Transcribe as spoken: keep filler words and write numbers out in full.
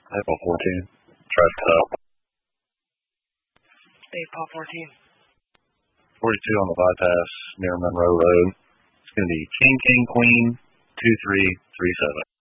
Apple fourteen. Traffic stop. Dave Paul fourteen. forty-two on the bypass near Monroe Road. It's going to be King, King, Queen, two three three seven.